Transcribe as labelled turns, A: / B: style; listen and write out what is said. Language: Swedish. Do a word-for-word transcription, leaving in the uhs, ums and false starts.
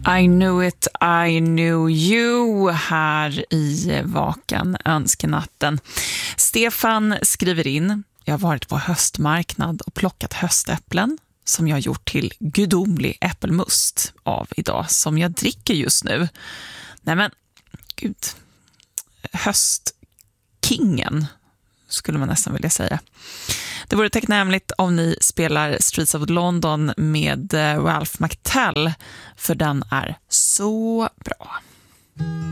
A: I knew it, I knew you här i Vakan önskenatten. Stefan skriver in: jag har varit på höstmarknad och plockat höstäpplen som jag gjort till gudomlig äppelmust av idag, som jag dricker just nu. Nej men, gud. Höstkingen skulle man nästan vilja säga. Det vore tacknämligt om ni spelar Streets of London med Ralph McTell, för den är så bra.